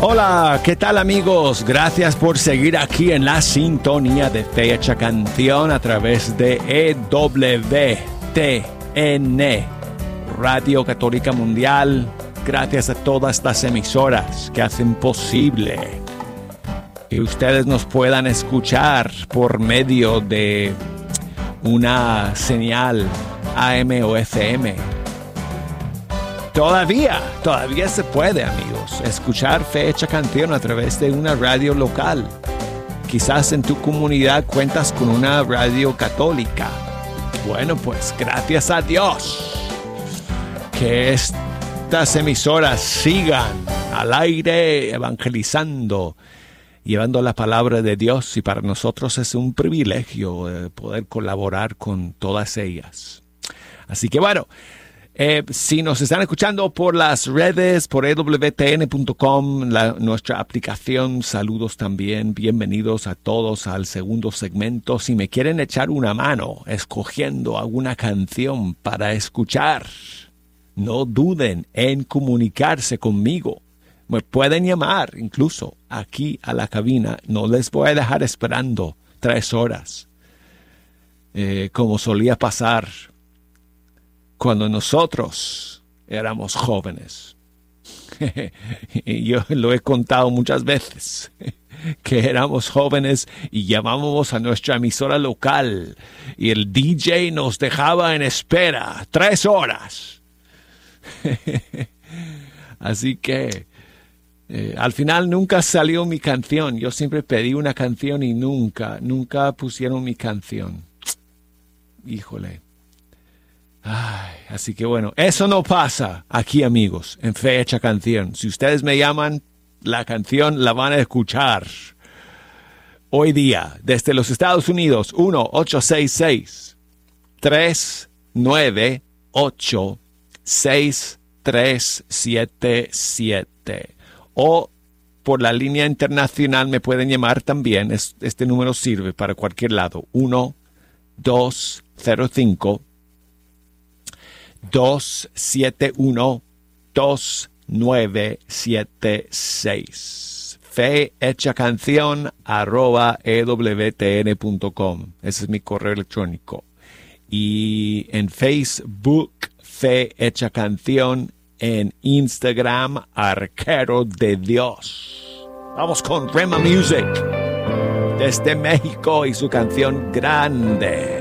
Hola, ¿qué tal amigos? Gracias por seguir aquí en la sintonía de Fe Hecha Canción a través de EWTN, Radio Católica Mundial. Gracias a todas las emisoras que hacen posible que ustedes nos puedan escuchar por medio de una señal AM o FM. Todavía se puede, amigos, escuchar Fe Hecha Canción a través de una radio local. Quizás en tu comunidad cuentas con una radio católica. Bueno, pues gracias a Dios que estas emisoras sigan al aire evangelizando, llevando la palabra de Dios, y para nosotros es un privilegio poder colaborar con todas ellas. Así que bueno, si nos están escuchando por las redes, por ewtn.com, nuestra aplicación, saludos también, bienvenidos a todos al segundo segmento. Si me quieren echar una mano escogiendo alguna canción para escuchar, no duden en comunicarse conmigo. Me pueden llamar incluso aquí a la cabina. No les voy a dejar esperando 3 horas, como solía pasar cuando nosotros éramos jóvenes. Yo lo he contado muchas veces, que éramos jóvenes y llamábamos a nuestra emisora local y el DJ nos dejaba en espera 3 horas. Así que al final nunca salió mi canción. Yo siempre pedí una canción y nunca pusieron mi canción. Híjole. Ay, así que bueno, eso no pasa aquí, amigos, en Fe Hecha Canción. Si ustedes me llaman, la canción la van a escuchar hoy día desde los Estados Unidos. 1-866-398-6377. O por la línea internacional me pueden llamar también. Este número sirve para cualquier lado. 1-205-271-2976. fehechacanción@ewtn.com. Ese es mi correo electrónico. Y en Facebook, Fe Hecha Canción. En Instagram, Arquero de Dios. Vamos con Rema Music desde México y su canción Grande.